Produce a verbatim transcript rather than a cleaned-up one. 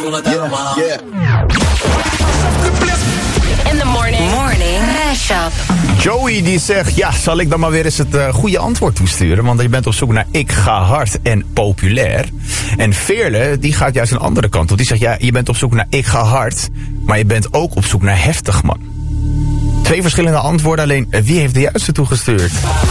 Yeah, yeah. In the morning. Morning mashup. Joey die zegt, ja, zal ik dan maar weer eens het uh, goede antwoord toesturen? Want je bent op zoek naar ik ga hard en populair. En Veerle, die gaat juist een andere kant op. Die zegt, ja, je bent op zoek naar ik ga hard, maar je bent ook op zoek naar heftig, man. Twee verschillende antwoorden, alleen wie heeft de juiste toegestuurd?